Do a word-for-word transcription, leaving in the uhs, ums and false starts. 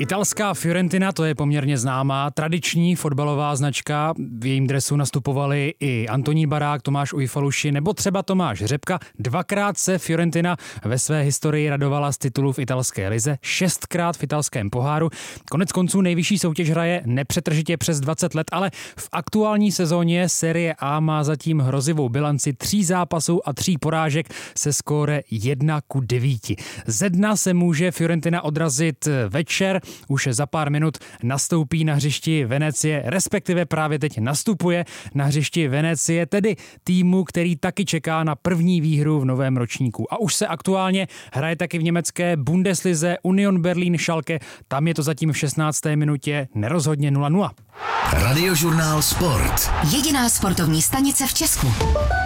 Italská Fiorentina, to je poměrně známá, tradiční fotbalová značka. V jejím dresu nastupovali i Antonín Barák, Tomáš Ujfaluši nebo třeba Tomáš Řepka. Dvakrát se Fiorentina ve své historii radovala z titulu v italské lize, šestkrát v italském poháru. Konec konců nejvyšší soutěž hraje nepřetržitě přes dvacet let, ale v aktuální sezóně Serie A má zatím hrozivou bilanci tří zápasů a tří porážek se skóre jedna ku devíti. Ze dna se může Fiorentina odrazit večer. Už za pár minut nastoupí na hřišti Venecie, respektive právě teď nastupuje na hřišti Venecie, tedy týmu, který taky čeká na první výhru v novém ročníku. A už se aktuálně hraje taky v německé Bundeslize Union Berlin Schalke, tam je to zatím v šestnácté minutě nerozhodně nula nula. Radiožurnál Sport. Jediná sportovní stanice v Česku.